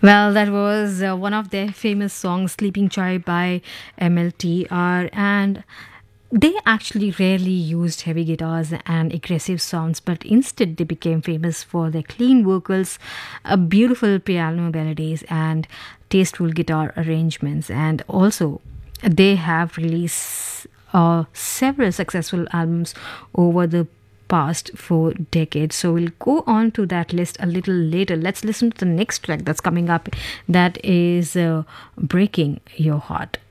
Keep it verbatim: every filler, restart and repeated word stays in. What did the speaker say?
Well, that was uh, one of their famous songs, Sleeping Child by M L T R. And they actually rarely used heavy guitars and aggressive sounds, but instead they became famous for their clean vocals, uh, beautiful piano melodies, and tasteful guitar arrangements. And also, they have released uh, several successful albums over the past four decades. So we'll go on to that list a little later. Let's listen to the next track that's coming up. That is uh, Breaking Your Heart.